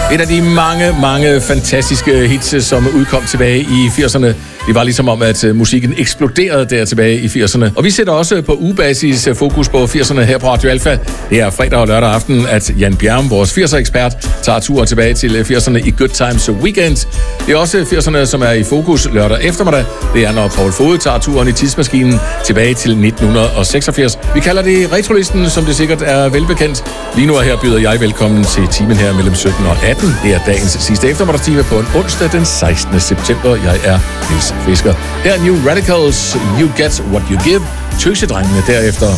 Et af de mange fantastiske hits, som udkom tilbage i 80'erne. Det var ligesom om, at musikken eksploderede der tilbage i 80'erne. Og vi sætter også på ugebasis fokus på 80'erne her på Radio Alpha. Det er fredag og lørdag aften, at Jan Bjerm, vores 80'er-ekspert, tager turen tilbage til 80'erne i Good Times Weekend. Det er også 80'erne, som er i fokus lørdag eftermiddag. Det er, når Paul Fod tager turen i tidsmaskinen tilbage til 1986. Vi kalder det Retrolisten, som det sikkert er velbekendt. Lige nu og her byder jeg velkommen til timen her mellem 17 og 18. Det er dagens sidste eftermiddagstime på en onsdag den 16. september. Jeg er Niels Fisker. Her er New Radicals, You Get What You Give. Tøsedrengene derefter.